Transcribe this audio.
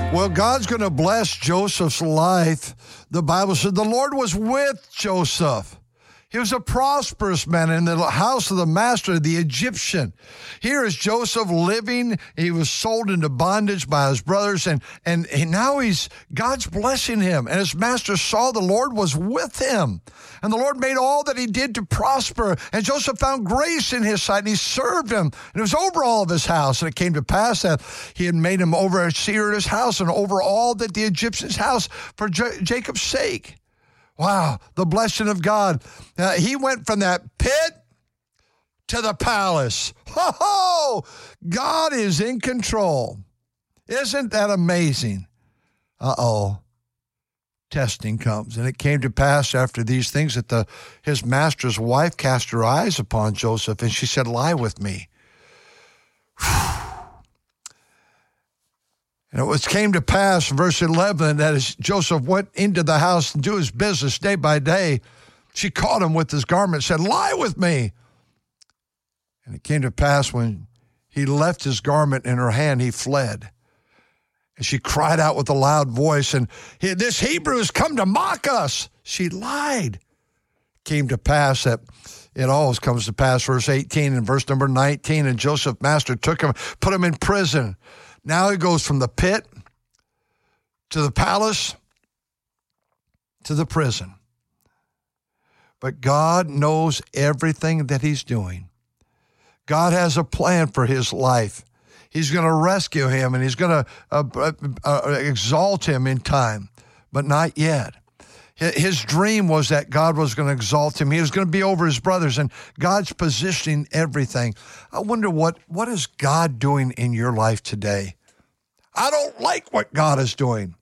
Well, God's going to bless Joseph's life. The Bible said the Lord was with Joseph. He was a prosperous man in the house of the master, the Egyptian. Here is Joseph living. He was sold into bondage by his brothers, and now God's blessing him. And his master saw the Lord was with him. And the Lord made all that he did to prosper. And Joseph found grace in his sight, and he served him. And it was over all of his house. And it came to pass that he had made him overseer at his house and over all that the Egyptian's house for Jacob's sake. Wow, the blessing of God. He went from that pit to the palace. Ho-ho! God is in control. Isn't that amazing? Testing comes. And it came to pass after these things that his master's wife cast her eyes upon Joseph, and she said, "Lie with me." And it came to pass, verse 11, that as Joseph went into the house and do his business day by day, she caught him with his garment, said, "Lie with me." And it came to pass when he left his garment in her hand, he fled. And she cried out with a loud voice, and "This Hebrew has come to mock us." She lied. It came to pass that it always comes to pass, verse 18 and verse number 19, and Joseph's master took him, put him in prison. Now he goes from the pit to the palace to the prison. But God knows everything that he's doing. God has a plan for his life. He's going to rescue him, and he's going to exalt him in time, but not yet. His dream was that God was going to exalt him. He was going to be over his brothers, and God's positioning everything. I wonder what is God doing in your life today? I don't like what God is doing.